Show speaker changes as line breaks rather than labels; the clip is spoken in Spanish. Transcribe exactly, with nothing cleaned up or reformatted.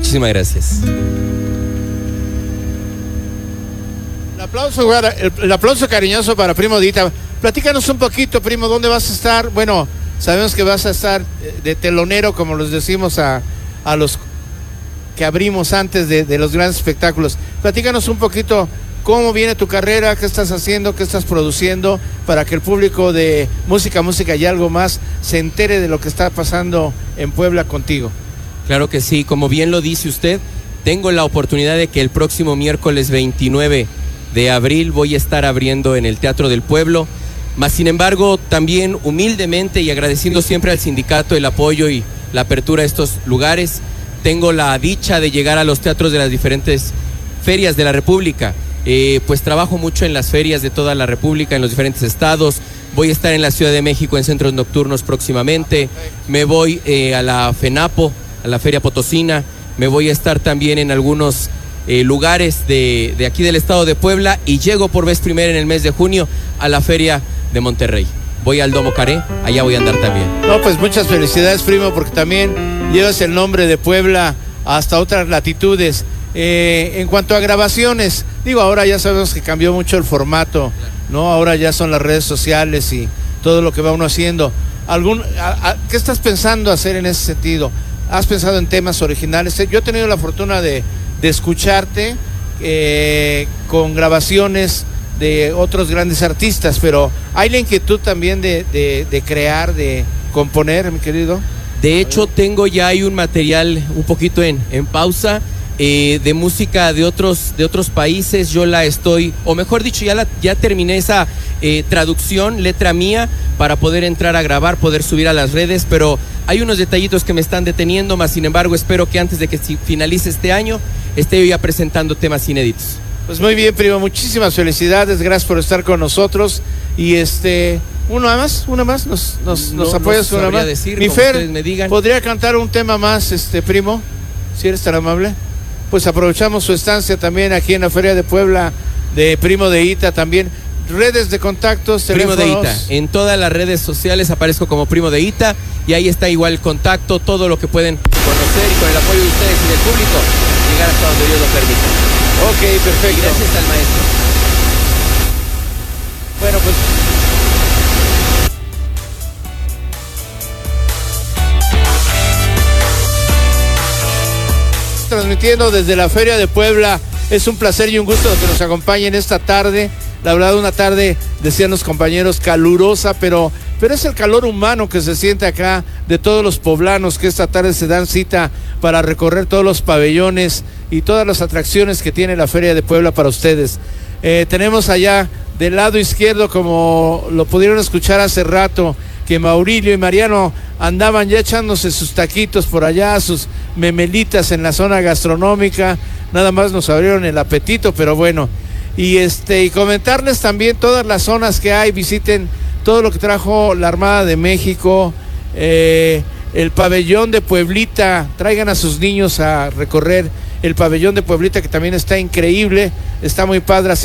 Muchísimas gracias.
El aplauso, el, el aplauso cariñoso para Primo de Ita. Platícanos un poquito, primo, ¿dónde vas a estar? Bueno, sabemos que vas a estar de telonero, como los decimos a, a los que abrimos antes de, de los grandes espectáculos. Platícanos un poquito cómo viene tu carrera, qué estás haciendo, qué estás produciendo, para que el público de Música, Música y Algo Más se entere de lo que está pasando en Puebla contigo.
Claro que sí, como bien lo dice usted, tengo la oportunidad de que el próximo miércoles veintinueve de abril voy a estar abriendo en el Teatro del Pueblo, mas sin embargo también humildemente y agradeciendo siempre al sindicato el apoyo y la apertura a estos lugares, tengo la dicha de llegar a los teatros de las diferentes ferias de la República. Eh, pues trabajo mucho en las ferias de toda la República, en los diferentes estados. Voy a estar en la Ciudad de México en centros nocturnos próximamente. Me voy eh, a la FENAPO, a la Feria Potosina. Me voy a estar también en algunos eh, lugares de, de aquí del estado de Puebla, y llego por vez primera en el mes de junio a la Feria de Monterrey. Voy al Domo Caré, allá voy a andar también.
No, pues muchas felicidades, primo, porque también llevas el nombre de Puebla hasta otras latitudes. Eh, en cuanto a grabaciones, digo, ahora ya sabemos que cambió mucho el formato, ¿no? Ahora ya son las redes sociales y todo lo que va uno haciendo. ¿Algún, a, a, ¿Qué estás pensando hacer en ese sentido? ¿Has pensado en temas originales? Yo he tenido la fortuna de, de escucharte eh, con grabaciones de otros grandes artistas, pero ¿hay la inquietud también de, de, de crear, de componer, mi querido?
De hecho, tengo ya hay un material un poquito en, en pausa. Eh, de música de otros de otros países. Yo la estoy, o mejor dicho, ya la, ya terminé esa eh, traducción, letra mía, para poder entrar a grabar, poder subir a las redes, pero hay unos detallitos que me están deteniendo, más sin embargo espero que antes de que finalice este año esté yo ya presentando temas inéditos.
Pues muy bien, primo, muchísimas felicidades, gracias por estar con nosotros. Y este, una más, una más, nos, nos,
no,
nos apoyas
no
una más.
Decir,
Mi Fer,
me digan.
¿podría cantar un tema más, este primo? Si eres tan amable. Pues aprovechamos su estancia también aquí en la Feria de Puebla de Primo de Ita también. Redes de contactos,
Primo
teléfonos.
de Ita. En todas las redes sociales aparezco como Primo de Ita, y ahí está igual el contacto, todo lo que pueden conocer, y con el apoyo de ustedes y del público llegar hasta donde Dios lo permita.
Ok, perfecto.
Y gracias al maestro.
Bueno, pues transmitiendo desde la Feria de Puebla. Es un placer y un gusto que nos acompañen esta tarde. La verdad, una tarde, decían los compañeros, calurosa, pero, pero es el calor humano que se siente acá de todos los poblanos que esta tarde se dan cita para recorrer todos los pabellones y todas las atracciones que tiene la Feria de Puebla para ustedes. Eh, tenemos allá del lado izquierdo, como lo pudieron escuchar hace rato, que Maurilio y Mariano andaban ya echándose sus taquitos por allá, sus memelitas en la zona gastronómica. Nada más nos abrieron el apetito, pero bueno. Y este y comentarles también todas las zonas que hay. Visiten todo lo que trajo la Armada de México, eh, el pabellón de Pueblita. Traigan a sus niños a recorrer el pabellón de Pueblita, que también está increíble, está muy padre.